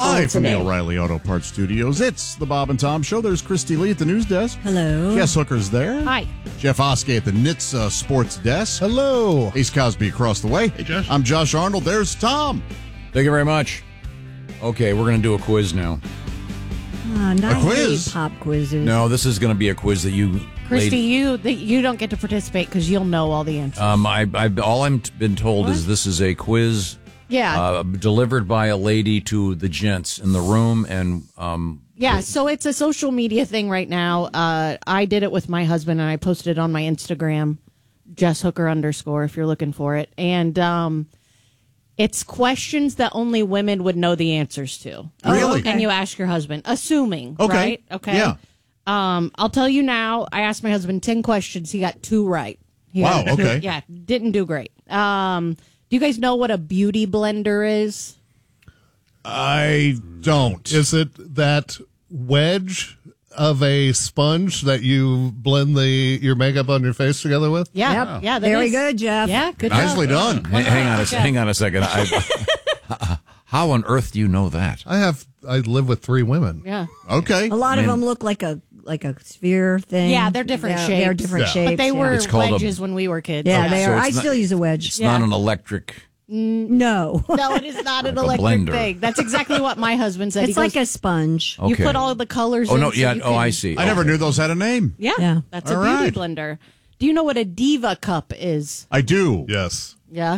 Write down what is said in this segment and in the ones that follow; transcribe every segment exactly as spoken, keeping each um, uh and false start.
Hi from the today. O'Reilly Auto Parts Studios. It's the Bob and Tom Show. There's Christy Lee at the news desk. Hello. Jess Hooker's there. Hi. Jeff Oskey at the N H T S A Sports Desk. Hello. Ace Cosby across the way. Hey, Josh. I'm Josh Arnold. There's Tom. Thank you very much. Okay, we're going to do a quiz now. Uh, not A quiz? any pop quizzes. No, this is going to be a quiz that you... Christy, lady- you the, you don't get to participate because you'll know all the answers. Um, I, I, all I've been told is this is a quiz yeah. uh, delivered by a lady to the gents in the room, and um, yeah, so it's a social media thing right now. Uh, I did it with my husband, and I posted it on my Instagram, Jess Hooker underscore, if you're looking for it. And um, it's questions that only women would know the answers to. Really? okay. And you ask your husband, assuming, Okay. right? Okay. Yeah. Um, I'll tell you now, I asked my husband ten questions. He got two right. He Wow, got two- okay. Yeah, didn't do great. Um, do you guys know what a beauty blender is? I don't. Is it that wedge of a sponge that you blend the your makeup on your face together with? Yeah. Yep. Yeah. that Very is- good, Jeff. Yeah, good Nicely job. done. h- hang on a, se- hang on a second. I, how on earth do you know that? I have. I live with three women. Yeah. Okay. A lot of them look like a like a sphere thing. Yeah, they're different They're- shapes. They're different Yeah. shapes. But they yeah. were It's called a- wedges when we were kids. Yeah, they So are. it's I not- still use a wedge. It's Yeah. not an electric... No. No, it is not an Like a electric blender. thing. That's exactly what my husband said. It's He like goes, a sponge. You Okay. put all the colors Oh, in. no, so yeah, you oh, can- I see. I never Okay. knew those had a name. Yeah. Yeah. That's All a beauty right. blender. Do you know what a diva cup is? I do. Yes. Yeah.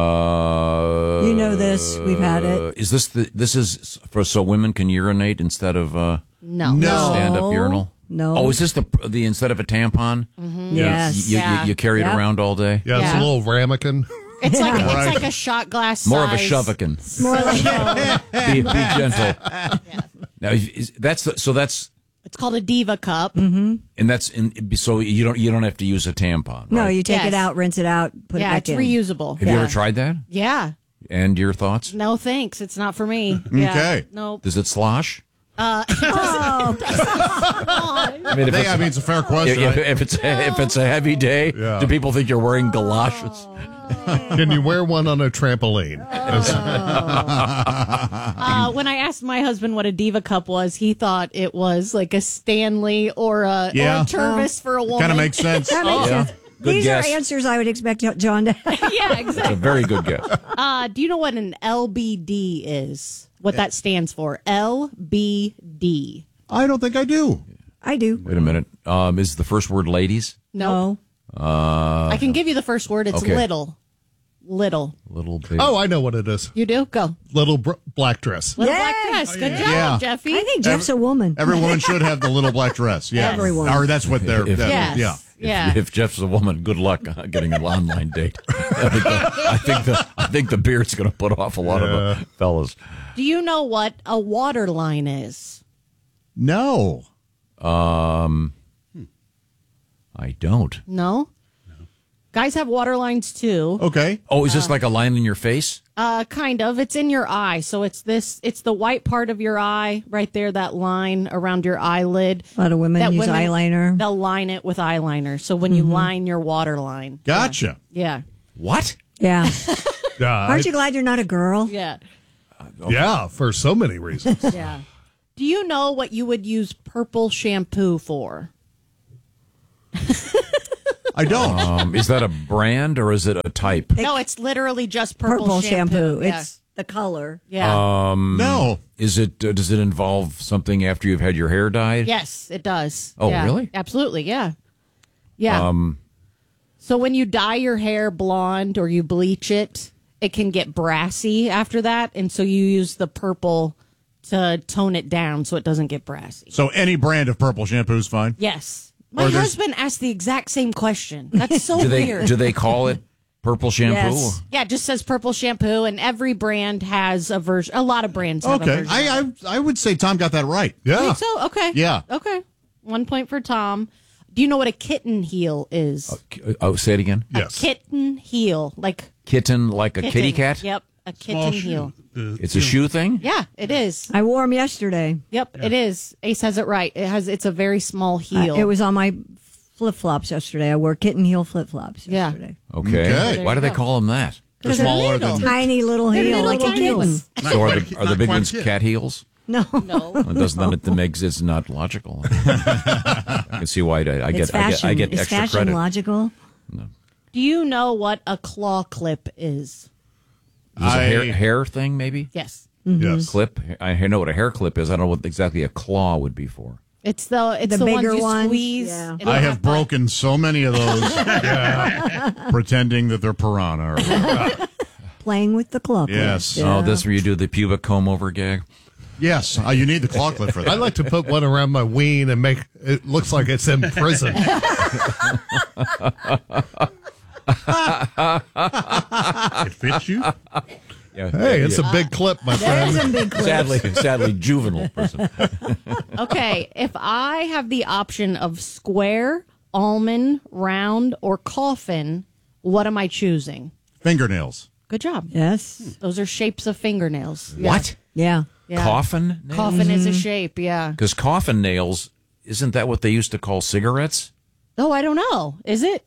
Uh, You know this. We've had it. Is this the? This is for so women can urinate instead of uh, No. No. stand-up urinal. No. Oh, is this the the instead of a tampon? Yes. You, you, Yeah. you carry it Yeah. around all day. Yeah, it's Yeah. a little ramekin. It's like Right. it's like a shot glass More of a size. shovekin. More like a, Be, be gentle. Now, is, that's the, so that's It's called a diva cup. and that's in, so you don't you don't have to use a tampon. Right? no, you take Yes. it out, rinse it out, put Yeah, it it's back in. reusable. Have you Yeah. ever tried that? Yeah. And your thoughts? No, thanks. It's not for me. Yeah. Okay. Nope. Does it slosh? Oh, I mean, if They, it's, I mean, it's a fair if, question. if, if it's a, if it's a heavy day, Yeah. do people think you're wearing galoshes? Can you wear one on a trampoline? Uh, when I asked my husband what a diva cup was, he thought it was like a Stanley or a, Yeah. or a Tervis for a woman. Kind of makes sense. that makes Yeah. sense. Good These guess. are answers I would expect John to have. Yeah, It's a exactly. very good guess. Uh, do you know what an L B D is? What that stands for? L B D. I don't think I do. I do. Wait a minute. Um, is the first word ladies? No. Uh, I can give you the first word. It's okay. little. Little. little bit. Oh, I know what it is. You do? Go. Little br- black dress. Little Yay! black dress. Good job, Yeah. Jeffy. I think Jeff's a woman. Every woman should have the little black dress. Yeah. Everyone. Or that's what they're. If- that- Yes. Yeah. Yeah. If Jeff's a woman, good luck uh, getting an online date. I think the, I think the, I think the beard's going to put off a lot of uh, fellas. Do you know what a water line is? No. Um, I don't. No? Guys have water lines too. Okay. Oh, is this like a line in your face? Uh, kind of. It's in your eye. So it's this, it's the white part of your eye right there, that line around your eyelid. A lot of women That use women- eyeliner. They'll line it with eyeliner. So when you line your water line. Gotcha. Yeah. What? Yeah. Yeah, I- Aren't you glad you're not a girl? Yeah. yeah, for so many reasons. Yeah. Do you know what you would use purple shampoo for? I don't. Um, is that a brand or is it a type? No, it's literally just purple, Purple shampoo. Yeah. It's the color. yeah. Um, No. Is it? Uh, does it involve something after you've had your hair dyed? Yes, it does. Oh, Yeah. really? Absolutely. Yeah. Yeah. Um, So when you dye your hair blonde or you bleach it, it can get brassy after that, and so you use the purple to tone it down so it doesn't get brassy. So any brand of purple shampoo is fine. Yes. My Or there's- husband asked the exact same question. That's so do they weird. do they call it purple shampoo? Yes. Yeah, it just says purple shampoo, and every brand has a version. A lot of brands have a Okay. version. I, I I would say Tom got that right. Yeah. Think so? Okay. Yeah. Okay. One point for Tom. Do you know what a kitten heel is? Oh, say it again. Yes. A kitten heel, like Kitten, like a kitten. kitty cat. Yep, a kitten Small heel. shoe. It's a shoe thing. Yeah, it is. I wore them yesterday. Yep, it is. Ace has it right. It has. It's a very small heel. Uh, it was on my flip flops yesterday. I wore kitten heel flip flops Yeah. yesterday. Okay. Okay. Why do There they you go. call them that? They're smaller than. Tiny little They're heel, little like a kitten. kittens. So are the, quite- are the not big quite ones a kid. cat heels? No, No. Well, doesn't that makes it's not logical? I can see why I, I it's get I get fashion. I get Is extra fashion credit. logical? Do you know what a claw clip is? Is this a hair, I- hair thing, maybe? Yes. Yes. Clip? I know what a hair clip is. I don't know what exactly a claw would be for. It's the it's The the, ones bigger you ones? squeeze. Yeah. It'll I have butt. broken so many of those, pretending that they're piranha. Or whatever. Playing with the claw. clip. Yes. Oh, this where you do the pubic comb over gag? Yes, uh, you need the claw clip for that. I like to put one around my ween and make it looks like it's in prison. It fits you. Yeah. Hey, it's a big clip, my There's friend. some big clips. sadly sadly juvenile person. Okay, if I have the option of square, almond, round, or coffin, what am I choosing? Fingernails. Good job. Yes. Those are shapes of fingernails. Yeah. What? Yeah. Yeah. Coffin nails? Coffin is a shape, yeah. Because coffin nails, isn't that what they used to call cigarettes? Oh, I don't know. Is it?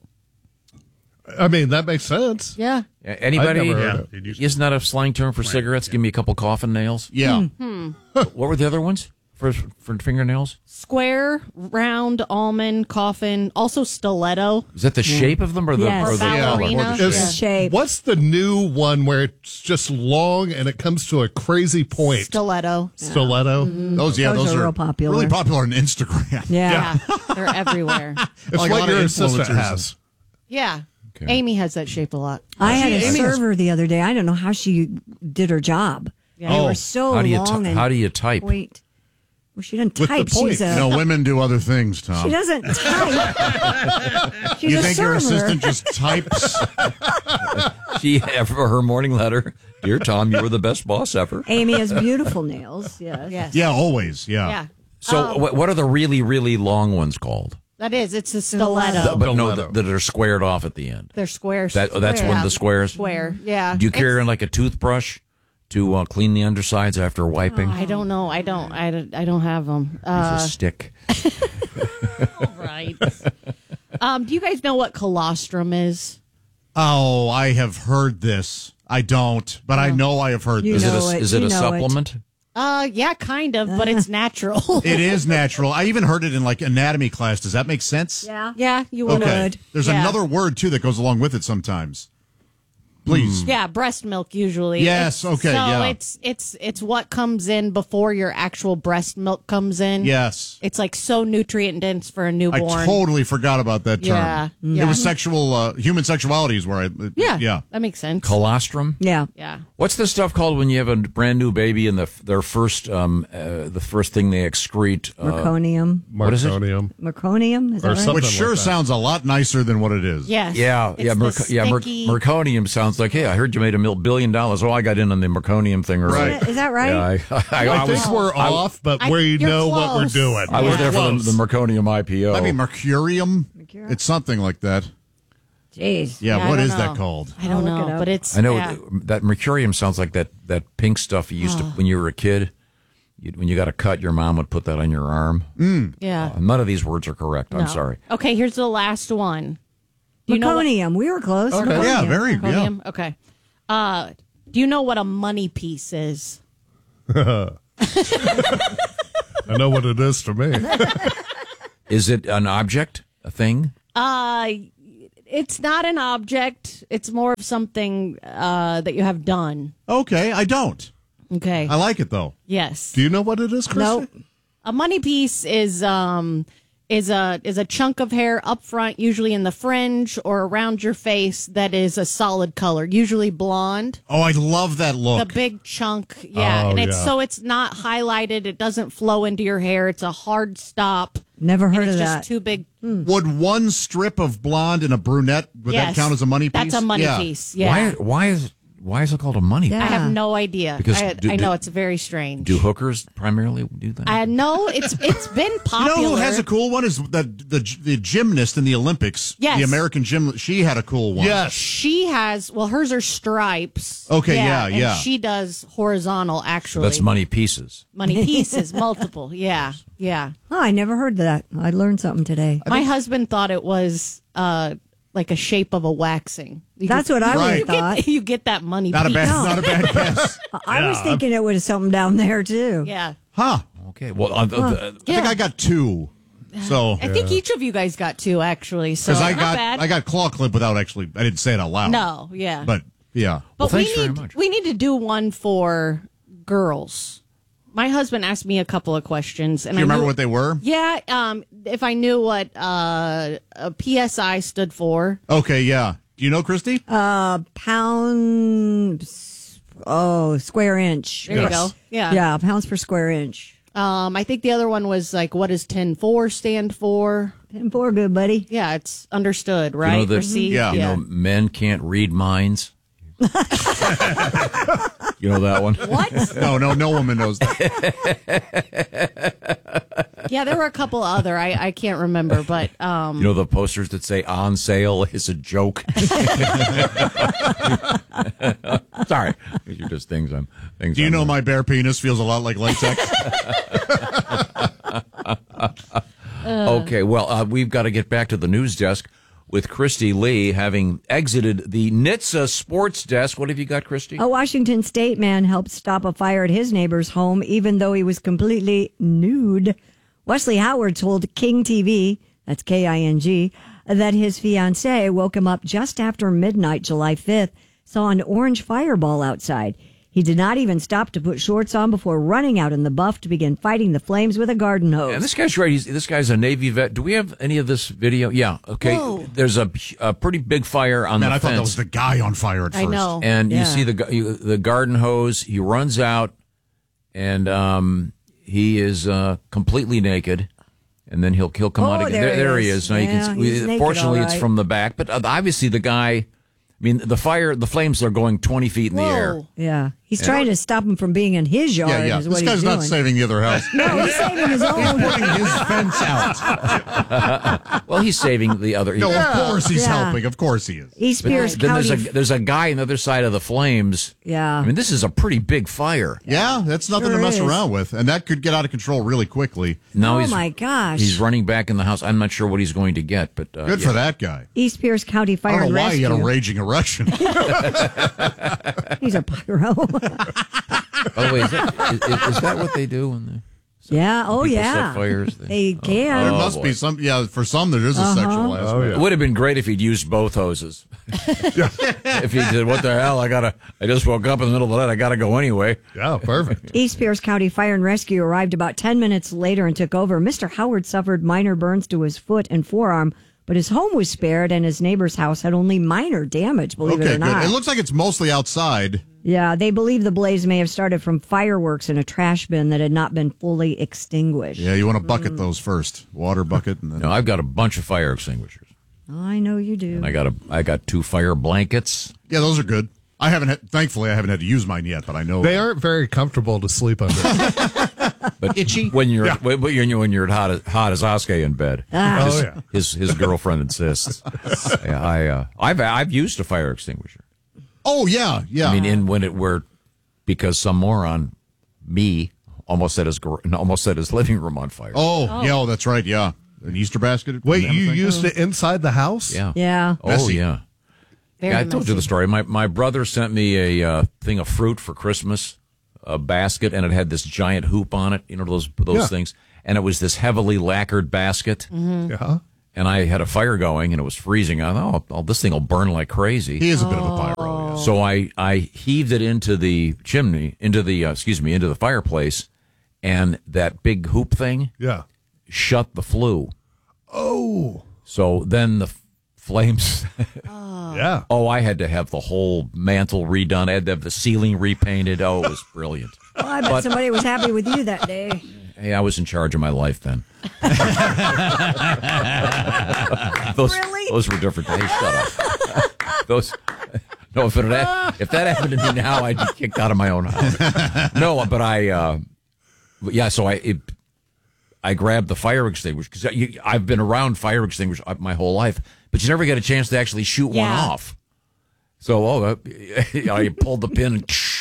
I mean, that makes sense. Yeah. Uh, Anybody? I've never heard Yeah. of it. It used- Isn't that a slang term for cigarettes? Give me a couple coffin nails. Yeah. What were the other ones for for fingernails? Square, round, almond, coffin, also stiletto. Is that the shape of them or the Yes. or the Ballerina. or the Is- shape? Yeah. Shape. What's the new one where it's just long and it comes to a crazy point? Stiletto. Stiletto. Those, yeah, Those those, are are real popular. really popular on Instagram. Yeah. Yeah. They're everywhere. It's Like a lot what of your assistant influencers. has. Yeah. Okay. Amy has that shape a lot. I had a Amy has- server the other day. I don't know how she did her job. They Oh, were so How do you long t- and how do you type? Wait. Well, she doesn't With the type. point. She's a. You know, women do other things, Tom. She doesn't type. She's you a think your server. assistant just types? She for her morning letter, dear Tom, you were the best boss ever. Amy has beautiful nails. Yes. Yes. Yeah, always. Yeah. Yeah. So what, what are the really really long ones called? That is. It's a stiletto. Stiletto. But no, Stiletto. that, that are squared off at the end. They're squares. That that's one of the squares. Square. Yeah. Do you carry It's- around like a toothbrush to uh, clean the undersides after wiping? I don't know. I don't. I don't, I don't have them. Use Uh, a stick. right. um, do you guys know what colostrum is? Oh, I have heard this. I don't, but I know I have heard You this. Is it know a, it. is it You a know it. supplement? Uh, yeah, kind of, but it's natural. It is natural. I even heard it in like anatomy class. Does that make sense? Yeah. yeah, you would. Okay. Would. There's Yeah. another word too that goes along with it sometimes. Please. Yeah, breast milk usually. Yes, It's- okay, So yeah. it's it's it's what comes in before your actual breast milk comes in. Yes. It's like so nutrient dense for a I newborn. totally forgot about that term. Yeah, yeah. It was sexual, uh, human sexuality is where I. yeah, Yeah. that makes sense. Colostrum? Yeah. yeah. What's this stuff called when you have a brand new baby and the their first um uh, the first thing they excrete? Uh, Meconium. What is it? Marconium. Meconium. Is that Or right? something. Which like sure that. sounds a lot nicer than what it is. Yes. yeah, It's yeah, the merc- yeah. Merc- sticky- merconium sounds like, hey, I heard you made a mil- billion dollars. Oh, I got in on the merconium thing early. Right. Is that right? Yeah, I, I, I, I think was, we're I- off, but I- we you're know what we're close. doing. I was Yeah. there for Close. the, the merconium I P O. I mean, mercurium. Mercurium? It's something like that. Jeez. Yeah, Yeah, I what don't is that know. called? I don't I'll look know, it up. but it's. I know yeah. that mercurium sounds like that, that pink stuff you used to when you were a kid. You, when you got a cut, your mom would put that on your arm. Yeah. Uh, none of these words are correct. I'm No. sorry. Okay, here's the last one. Do you know what- Meconium. We were close. Okay. Meconium. Yeah, very. Yeah. Meconium? Okay. Uh, do you know what a money piece is? I know what it is to me. Is it an object, a thing? Uh, it's not an object. It's more of something uh, that you have done. Okay, I don't. Okay. I like it though. Yes. Do you know what it is, Christy? Nope. A money piece is um is a is a chunk of hair up front, usually in the fringe or around your face, that is a solid color, usually blonde. Oh, I love that The look. big chunk, yeah, Oh, and it's yeah. so it's not highlighted. It doesn't flow into your hair. It's a hard stop. Never And heard it's of just that. too big. Would one strip of blonde and a brunette would Yes. that count as a money piece? That's a money Yeah. piece. Yeah. Why? Why is why is it called a money? Yeah. I have no idea. Because I, do- I know do- it's very strange. Do hookers primarily do that? I know it's it's been You popular. know who has a cool one? Is the the the gymnast in the Olympics? Yes. The American gym. She had a cool one. Yes. She has, well, hers are stripes. Okay, yeah, and yeah. she does horizontal, actually. That's money pieces. Money pieces, multiple. Yeah, yeah. Oh, I never heard that. I learned something today. My husband thought it was uh, like a shape of a waxing. You That's get- what I Right. would have thought. Get, you get that money. Not a piece. bad, No. not a bad guess. I was thinking it was something down there too. Yeah. Huh? Okay. Well, uh, the, the, I think I got two. So I think each of you guys got two, actually. So because I not got bad. I got claw clip without actually I didn't say it out loud. no, yeah. But yeah. But Well, thanks we very need much. we need to do one for girls. My husband asked me a couple of questions, and Do you I remember knew, what they were? Yeah, um, if I knew what uh, a P S I stood for. Okay, yeah. Do you know, Christy? Uh, pound. Oh, square inch. There you go. Yeah. Yeah, pounds per square inch. Um, I think the other one was like, what does ten four stand for? Ten four, good buddy. Yeah, it's understood, right? you know that Received? Yeah. you know men can't read minds. You know that one? What? No, no, no woman knows that. Yeah, there were a couple other. I, I can't remember, but um, You know the posters that say "on sale" is a joke. Sorry, these are just things I'm. Things Do you I'm know my bare penis feels a lot like latex? Okay, well, uh, we've got to get back to the news desk with Christy Lee having exited the N H T S A sports desk. What have you got, Christy? A Washington State man helped stop a fire at his neighbor's home, even though he was completely nude. Wesley Howard told King T V, that's K I N G, that his fiancée woke him up just after midnight, July fifth, saw an orange fireball outside. He did not even stop to put shorts on before running out in the buff to begin fighting the flames with a garden hose. And this guy's right. He's, this guy's a Navy vet. Do we have any of this video? Yeah. Okay. Whoa. There's a, a pretty big fire on Man, the I thought that fence. was the guy on fire at I first. know. And you Yeah. see the gu- you, the garden hose. He runs out, and um, he is uh, completely naked. And then he'll he'll come Oh, out again. there he there he is. is. Now you Yeah, can. he's See, naked, fortunately, all it's right. from the back. But uh, obviously, the guy. I mean, the fire, the flames are going twenty feet in the air. Whoa. Yeah, he's trying to stop him from being in his yard. Yeah, yeah. Is what This he's guy's doing. not saving the other house. No, he's saving his own. Putting his fence out. Well, he's saving the other. No, of course he's Yeah. helping. Of course he is. East But Pierce then there's County. a there's a guy on the other side of the flames. Yeah. I mean, this is a pretty big fire. Yeah, that's nothing Sure to mess is. around with. And that could get out of control really quickly. Now Oh, he's, my gosh. He's running back in the house. I'm not sure what he's going to get, but uh, Good yeah. for that guy. East Pierce County I Fire don't and know why he Rescue. had a raging erection. He's a pyro. By the way, is that, is, is that what they do when they yeah. Oh, people yeah. set fires? They can. There Oh, must boy. be some, yeah, for some there is a sexual aspect. Oh, yeah. It would have been great if he'd used both hoses. If he did, what the hell? I gotta. I just woke up in the middle of the night. I gotta go anyway. Yeah, perfect. East Pierce County Fire and Rescue arrived about ten minutes later and took over. Mister Howard suffered minor burns to his foot and forearm, but his home was spared and his neighbor's house had only minor damage, believe it Okay, or good. not. It looks like it's mostly outside. Yeah, they believe the blaze may have started from fireworks in a trash bin that had not been fully extinguished. Yeah, you want to bucket those first. Water bucket and then. No, I've got a bunch of fire extinguishers. I know you do. And I got a. I got two fire blankets. Yeah, those are good. I haven't had, thankfully, I haven't had to use mine yet, but I know. They aren't very comfortable to sleep under. But itchy when you're when when you're when you're hot as hot as Oscar in bed. Ah. Oh, yeah. His his girlfriend insists. Yeah, I uh, I've I've used a fire extinguisher. Oh, yeah, yeah. I mean, in when it were because some moron, me, almost set his gar- almost set his living room on fire. oh, yeah, oh, that's right, yeah. An Easter basket? Wait, Kind of you thing? used it inside the house? yeah, Yeah. Oh Messy. yeah. Very Yeah, I told you the messy. story. My my brother sent me a uh, thing of fruit for Christmas, a basket, and it had this giant hoop on it. You know those those Yeah. things, and it was this heavily lacquered basket. Yeah. And I had a fire going, and it was freezing. I thought, oh, oh this thing will burn like crazy. He is a bit of a pyro, yeah. So I, I heaved it into the chimney, into the uh, excuse me, into the fireplace, and that big hoop thing Yeah. shut the flue. Oh. So then the f- flames. Yeah. Oh, I had to have the whole mantle redone. I had to have the ceiling repainted. Oh, it was brilliant. Well, I bet But- somebody was happy with you that day. Hey, I was in charge of my life then. those, Really? those were different days. Shut up. Those. No, if, it had, if that happened to me now, I'd be kicked out of my own house. No, but I, uh, yeah. So I, it, I grabbed the fire extinguisher because I've been around fire extinguishers my whole life, but you never get a chance to actually shoot one Yeah. off. So, oh, uh, I pulled the pin and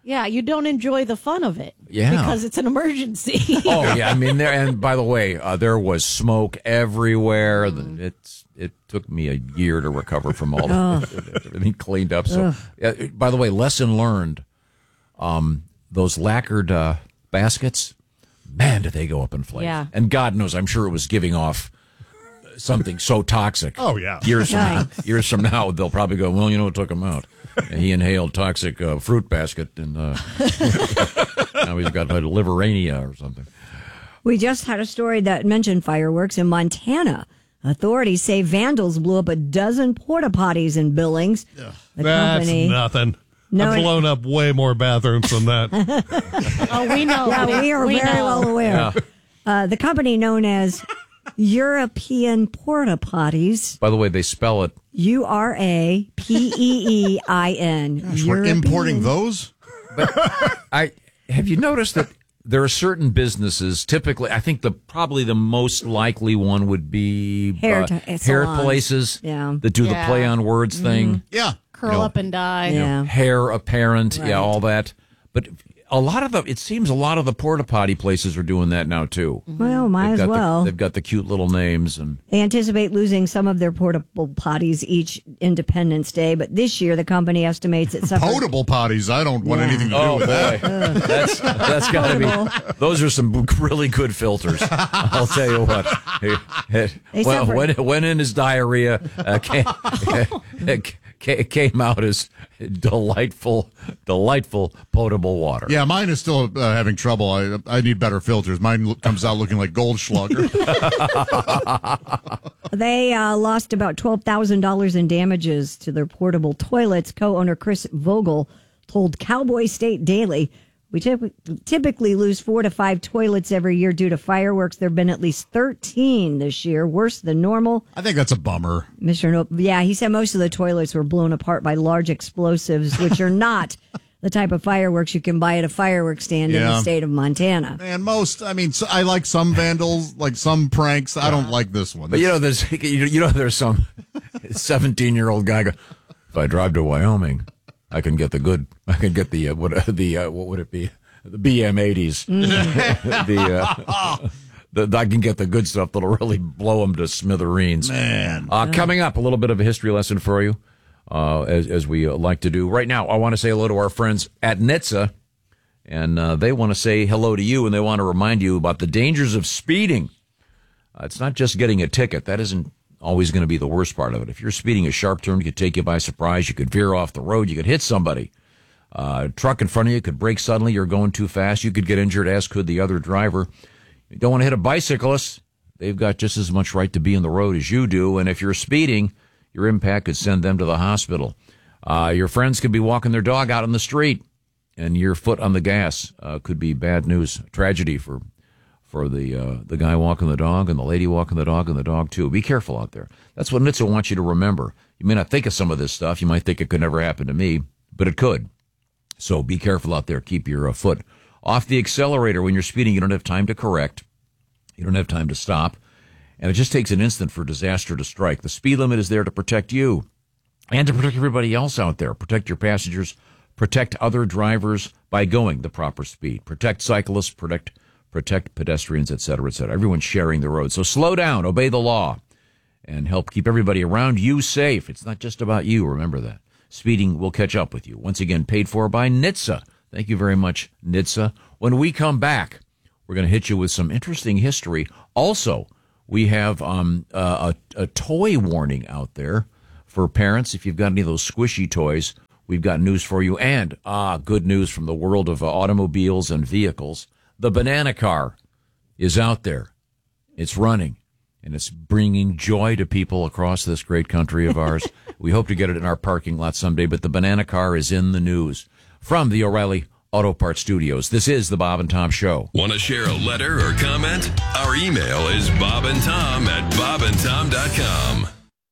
Yeah, you don't enjoy the fun of it. Yeah. Because it's an emergency. Oh yeah, I mean there. And by the way, uh, there was smoke everywhere. Mm. It's it took me a year to recover from all that. Everything cleaned up. So, uh, by the way, lesson learned. Um, those lacquered uh, baskets, man, did they go up in flames? Yeah. And God knows, I'm sure it was giving off something so toxic. Oh, yeah. Years from now, Nice. years from now, they'll probably go, well, you know what took him out? And he inhaled toxic uh, fruit basket, and uh, now he's got like liverania or something. We just had a story that mentioned fireworks in Montana. Authorities say vandals blew up a dozen porta potties in Billings. The That's company. nothing. No, I've it- blown up way more bathrooms than that. Oh, we know. Yeah, we are very know. well aware. Yeah. Uh, the company known as European Porta Potties, By the way, they spell it. U R A P E E I N. Gosh, we're importing those? I have you noticed that there are certain businesses. Typically, I think the probably the most likely one would be Hair uh, t- hair salons. places Yeah. that do Yeah. the play on words thing. Yeah. Curl You know, up and die. Yeah. Hair apparent, Right. yeah, all that. But a lot of the it seems a lot of the porta potty places are doing that now too. Well, might They've as got the- well. they've got the cute little names and They anticipate losing some of their portable potties each Independence Day, but this year the company estimates it suffered. Potable potties. I don't want Yeah. anything to do oh with boy, that. that's that's got to be. Those are some really good filters. I'll tell you what. They When, suffer- when, when in his diarrhea uh, came, ca- came out as delightful, delightful potable water. Yeah, mine is still uh, having trouble. I I need better filters. Mine lo- comes out looking like Goldschlager. They uh, lost about twelve thousand dollars in damages to their portable toilets. Co-owner Chris Vogel told Cowboy State Daily, we typ- typically lose four to five toilets every year due to fireworks. There have been at least thirteen this year, worse than normal. I think that's a bummer. Mister No- yeah, he said most of the toilets were blown apart by large explosives, which are not the type of fireworks you can buy at a fireworks stand in the Yeah. state of Montana. And most, I mean, so I like some vandals, like some pranks. I don't like this one. But you know, there's you you know, there's some seventeen-year-old guy go, if I drive to Wyoming, I can get the good. I can get the uh, what uh, the uh, what would it be? The B M eighties. the, uh, the I can get the good stuff that'll really blow them to smithereens. Man. Uh, coming up, a little bit of a history lesson for you, uh, as as we uh, like to do. Right now, I want to say hello to our friends at N H T S A, and uh, they want to say hello to you, and they want to remind you about the dangers of speeding. Uh, it's not just getting a ticket. That isn't always going to be the worst part of it. If you're speeding, a sharp turn could take you by surprise. You could veer off the road. You could hit somebody. Uh, a truck in front of you could brake suddenly. You're going too fast. You could get injured, as could the other driver. You don't want to hit a bicyclist. They've got just as much right to be in the road as you do. And if you're speeding, your impact could send them to the hospital. Uh, your friends could be walking their dog out on the street, and your foot on the gas uh, could be bad news, tragedy for for the uh, the guy walking the dog and the lady walking the dog and the dog too. Be careful out there. That's what N H T S A wants you to remember. You may not think of some of this stuff. You might think it could never happen to me, but it could. So be careful out there. Keep your uh, foot off the accelerator when you're speeding. You don't have time to correct. You don't have time to stop. And it just takes an instant for disaster to strike. The speed limit is there to protect you and to protect everybody else out there. Protect your passengers. Protect other drivers by going the proper speed. Protect cyclists. Protect protect pedestrians, et cetera, et cetera. Everyone's sharing the road. So slow down, obey the law, and help keep everybody around you safe. It's not just about you. Remember that. Speeding will catch up with you. Once again, paid for by N H T S A. Thank you very much, N H T S A. When we come back, we're going to hit you with some interesting history. Also, we have um, a, a toy warning out there for parents. If you've got any of those squishy toys, we've got news for you. And ah, good news from the world of uh, automobiles and vehicles. The banana car is out there. It's running, and it's bringing joy to people across this great country of ours. We hope to get it in our parking lot someday, but the banana car is in the news. From the O'Reilly Auto Parts Studios, this is the Bob and Tom Show. Want to share a letter or comment? Our email is bobandtom at bobandtom dot com.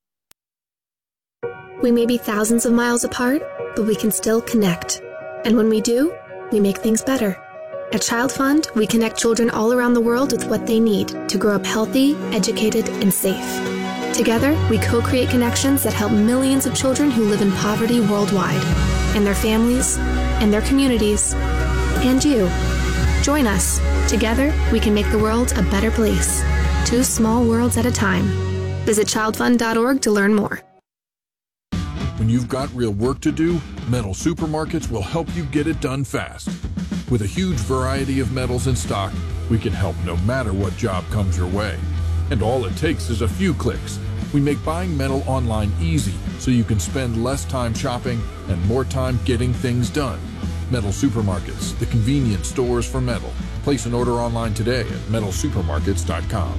We may be thousands of miles apart, but we can still connect. And when we do, we make things better. At Child Fund, we connect children all around the world with what they need to grow up healthy, educated, and safe. Together, we co-create connections that help millions of children who live in poverty worldwide, and their families, and their communities. And you. Join us. Together, we can make the world a better place. Two small worlds at a time. Visit child fund dot org to learn more. When you've got real work to do, Metal Supermarkets will help you get it done fast. With a huge variety of metals in stock, we can help no matter what job comes your way. And all it takes is a few clicks. We make buying metal online easy so you can spend less time shopping and more time getting things done. Metal Supermarkets, the convenient stores for metal. Place an order online today at metal supermarkets dot com.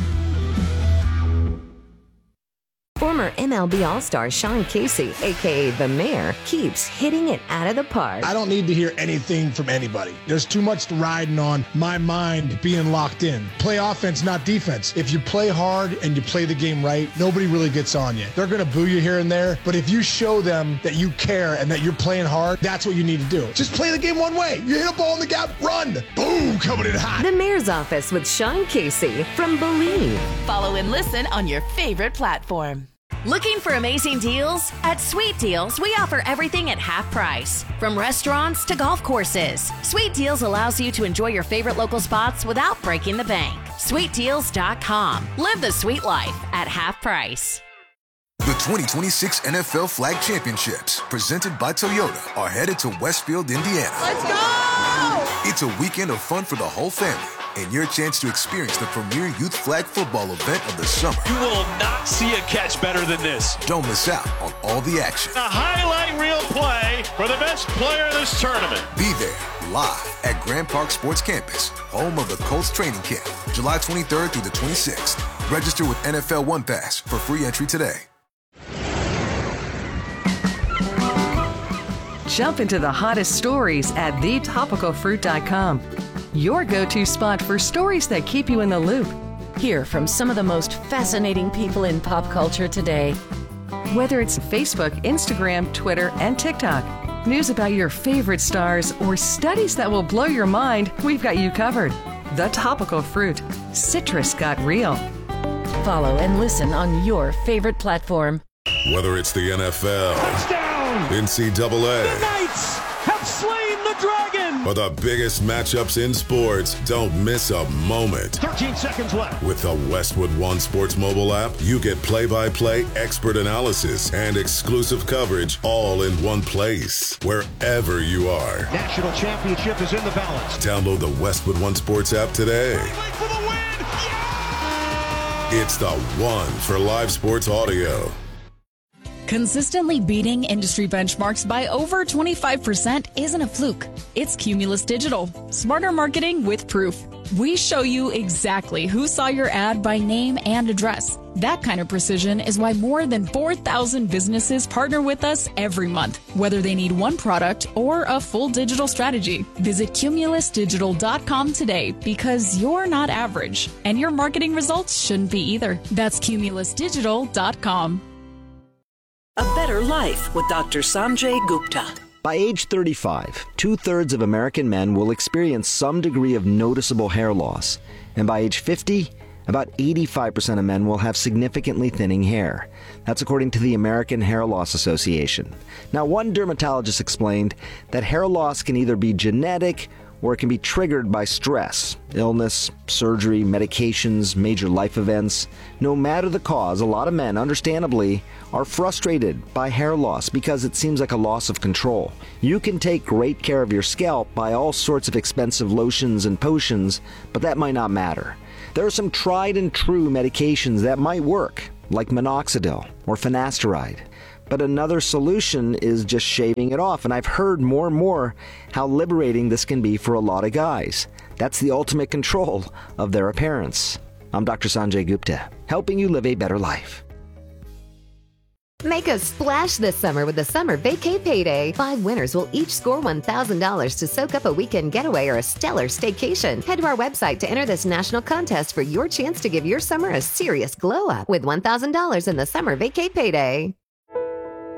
Former M L B All-Star Sean Casey, a k a. The Mayor, keeps hitting it out of the park. I don't need to hear anything from anybody. There's too much riding on my mind being locked in. Play offense, not defense. If you play hard and you play the game right, nobody really gets on you. They're going to boo you here and there, but if you show them that you care and that you're playing hard, that's what you need to do. Just play the game one way. You hit a ball in the gap, run. Boom, coming in hot. The Mayor's Office with Sean Casey from Believe. Follow and listen on your favorite platform. Looking for amazing deals? At Sweet Deals, we offer everything at half price. From restaurants to golf courses, Sweet Deals allows you to enjoy your favorite local spots without breaking the bank. sweet deals dot com. Live the sweet life at half price. The twenty twenty-six N F L Flag Championships, presented by Toyota, are headed to Westfield, Indiana. Let's go! It's a weekend of fun for the whole family, and your chance to experience the premier youth flag football event of the summer. You will not see a catch better than this. Don't miss out on all the action. A highlight reel play for the best player in this tournament. Be there live at Grand Park Sports Campus, home of the Colts training camp, July twenty-third through the twenty-sixth. Register with N F L One Pass for free entry today. Jump into the hottest stories at the topical fruit dot com. Your go-to spot for stories that keep you in the loop. Hear from some of the most fascinating people in pop culture today. Whether it's Facebook, Instagram, Twitter, and TikTok, news about your favorite stars, or studies that will blow your mind, we've got you covered. The Topical Fruit. Citrus got real. Follow and listen on your favorite platform. Whether it's the N F L, touchdown, N C double A, the Knights have slain the dragon, or the biggest matchups in sports, don't miss a moment. thirteen seconds left. With the Westwood One Sports mobile app, you get play-by-play expert analysis and exclusive coverage all in one place, wherever you are. National championship is in the balance. Download the Westwood One Sports app today. For the win. Yeah! It's the one for live sports audio. Consistently beating industry benchmarks by over twenty-five percent isn't a fluke. It's Cumulus Digital. Smarter marketing with proof. We show you exactly who saw your ad by name and address. That kind of precision is why more than four thousand businesses partner with us every month, whether they need one product or a full digital strategy. Visit cumulus digital dot com today, because you're not average, and your marketing results shouldn't be either. That's cumulus digital dot com. A Better Life with Doctor Sanjay Gupta. By age thirty-five, two-thirds of American men will experience some degree of noticeable hair loss. And by age fifty, about eighty-five percent of men will have significantly thinning hair. That's according to the American Hair Loss Association. Now, one dermatologist explained that hair loss can either be genetic or it can be triggered by stress, illness, surgery, medications, major life events. No matter the cause, a lot of men, understandably, are frustrated by hair loss because it seems like a loss of control. You can take great care of your scalp by all sorts of expensive lotions and potions, but that might not matter. There are some tried and true medications that might work, like minoxidil or finasteride. But another solution is just shaving it off, and I've heard more and more how liberating this can be for a lot of guys. That's the ultimate control of their appearance. I'm Doctor Sanjay Gupta, helping you live a better life. Make a splash this summer with the Summer Vacay Payday. Five winners will each score one thousand dollars to soak up a weekend getaway or a stellar staycation. Head to our website to enter this national contest for your chance to give your summer a serious glow up with one thousand dollars in the Summer Vacay Payday.